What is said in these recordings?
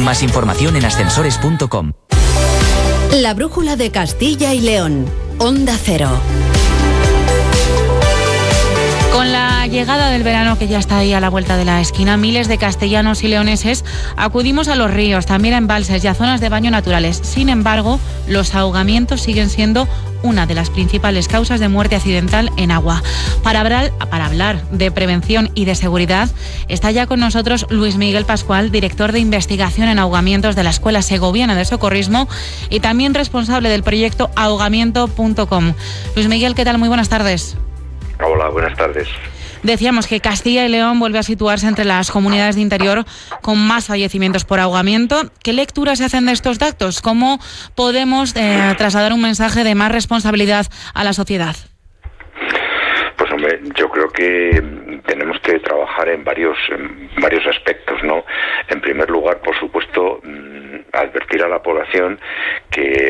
Más información en ascensores.com. La brújula de Castilla y León. Onda Cero. Con la llegada del verano, que ya está ahí a la vuelta de la esquina, miles de castellanos y leoneses acudimos a los ríos, también a embalses y a zonas de baño naturales. Sin embargo, los ahogamientos siguen siendo una de las principales causas de muerte accidental en agua. Para hablar de prevención y de seguridad, está ya con nosotros Luis Miguel Pascual, director de investigación en ahogamientos de la Escuela Segoviana de Socorrismo y también responsable del proyecto ahogamiento.com. Luis Miguel, ¿qué tal? Muy buenas tardes. Hola, buenas tardes. Decíamos que Castilla y León vuelve a situarse entre las comunidades de interior con más fallecimientos por ahogamiento. ¿Qué lecturas se hacen de estos datos? ¿Cómo podemos trasladar un mensaje de más responsabilidad a la sociedad? Pues hombre, yo creo que tenemos que trabajar en varios aspectos, ¿no? En primer lugar, por supuesto, advertir a la población que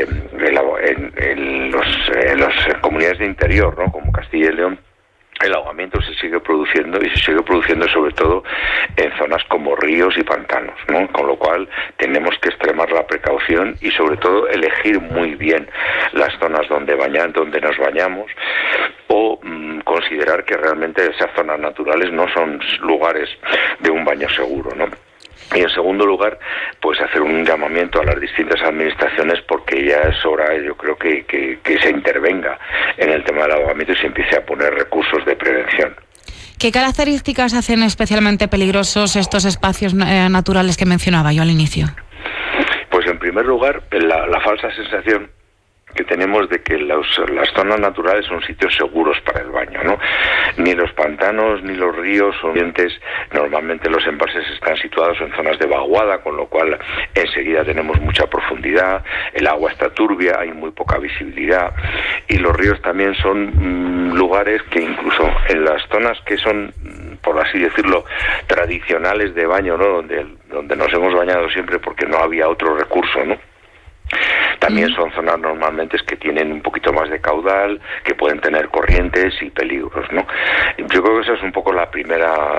en las comunidades de interior, ¿no?, como Castilla y León, el ahogamiento se sigue produciendo y se sigue produciendo sobre todo en zonas como ríos y pantanos, ¿no? Con lo cual tenemos que extremar la precaución y sobre todo elegir muy bien las zonas donde nos bañamos o considerar que realmente esas zonas naturales no son lugares de un baño seguro, ¿no? Y en segundo lugar, pues hacer un llamamiento a las distintas administraciones porque ya es hora, yo creo que se intervenga en el tema del ahogamiento y se empiece a poner recursos de prevención. ¿Qué características hacen especialmente peligrosos estos espacios naturales que mencionaba yo al inicio? Pues en primer lugar, la falsa sensación que tenemos de que las zonas naturales son sitios seguros para el baño, ¿no? Ni los pantanos ni los ríos son ambientes. Normalmente los embalses están situados en zonas de vaguada, con lo cual enseguida tenemos mucha profundidad, el agua está turbia, hay muy poca visibilidad, y los ríos también son lugares que incluso en las zonas que son, por así decirlo, tradicionales de baño, ¿no?, donde nos hemos bañado siempre porque no había otro recurso, ¿no?, también son zonas normalmente que tienen un poquito más de caudal, que pueden tener corrientes y peligros, ¿no? Yo creo que esa es un poco la primera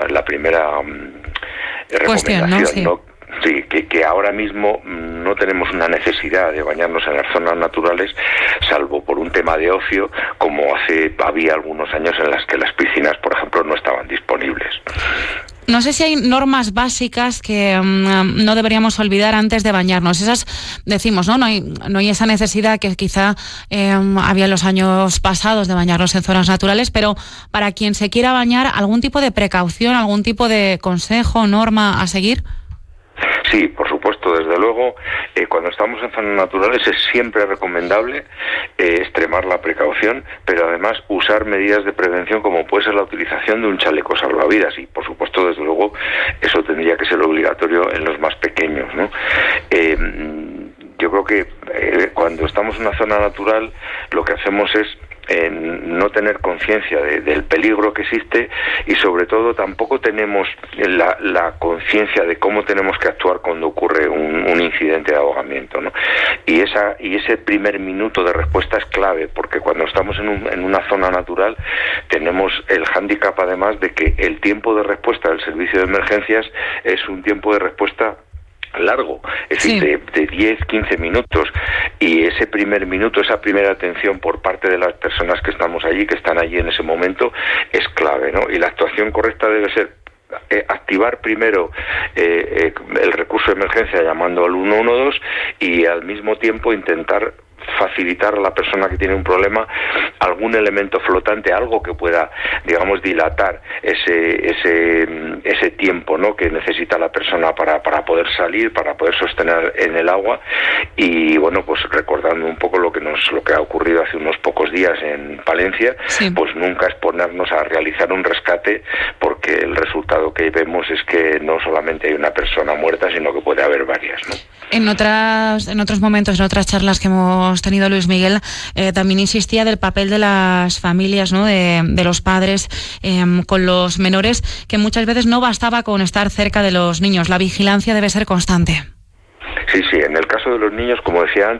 recomendación, ¿no? Sí. ¿no? Sí, que ahora mismo no tenemos una necesidad de bañarnos en las zonas naturales, salvo por un tema de ocio, como había algunos años en las que las piscinas, por ejemplo, no estaban disponibles. No sé si hay normas básicas que no deberíamos olvidar antes de bañarnos. Esas, decimos, no hay esa necesidad que quizá había en los años pasados de bañarnos en zonas naturales, pero para quien se quiera bañar, ¿algún tipo de precaución, algún tipo de consejo, norma a seguir? Sí, por supuesto, desde luego, cuando estamos en zonas naturales es siempre recomendable extremar la precaución, pero además usar medidas de prevención como puede ser la utilización de un chaleco salvavidas y, por supuesto, desde luego, eso tendría que ser obligatorio en los más pequeños, ¿no? Yo creo que cuando estamos en una zona natural lo que hacemos es no tener conciencia del peligro que existe y sobre todo tampoco tenemos la conciencia de cómo tenemos que actuar cuando ocurre un incidente de ahogamiento, ¿no? Y ese primer minuto de respuesta es clave, porque cuando estamos en una zona natural tenemos el hándicap además de que el tiempo de respuesta del servicio de emergencias es un tiempo de respuesta largo, es decir, de 10, 15 minutos, y ese primer minuto, esa primera atención por parte de las personas que estamos allí, que están allí en ese momento, es clave, ¿no? Y la actuación correcta debe ser activar primero el recurso de emergencia llamando al 112 y al mismo tiempo intentar facilitar a la persona que tiene un problema algún elemento flotante, algo que pueda, digamos, dilatar ese tiempo, ¿no?, que necesita la persona para poder salir, para poder sostener en el agua. Y bueno, pues recordando un poco lo que ha ocurrido hace unos pocos días en Palencia, pues nunca exponernos a realizar un rescate, porque el resultado que vemos es que no solamente hay una persona muerta, sino que puede haber varias, ¿no? En otros momentos, en otras charlas que hemos tenido, Luis Miguel, también insistía del papel de las familias, ¿no?, de los padres con los menores, que muchas veces no bastaba con estar cerca de los niños. La vigilancia debe ser constante. Sí, en el caso de los niños, como decía antes,